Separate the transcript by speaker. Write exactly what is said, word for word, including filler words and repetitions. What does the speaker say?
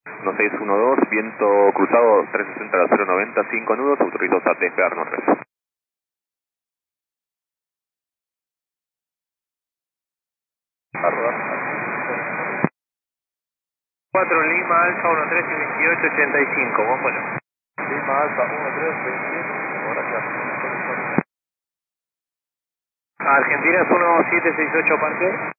Speaker 1: uno seis uno dos, viento cruzado trescientos sesenta a cero noventa, cinco nudos, autorizados a despegar norte.
Speaker 2: cuatro Lima Alfa uno tres y veintiocho ochenta y cinco, vamos bueno.
Speaker 3: Lima Alfa uno tres veintiocho, ahora acá.
Speaker 2: Argentina es uno siete seis ocho, parte.